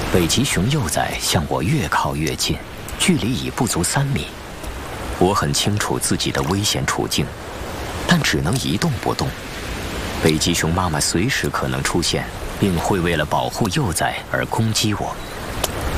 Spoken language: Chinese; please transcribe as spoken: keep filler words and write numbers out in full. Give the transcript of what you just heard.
北极熊幼崽向我越靠越近，距离已不足三米。我很清楚自己的危险处境，但只能一动不动。北极熊妈妈随时可能出现，并会为了保护幼崽而攻击我。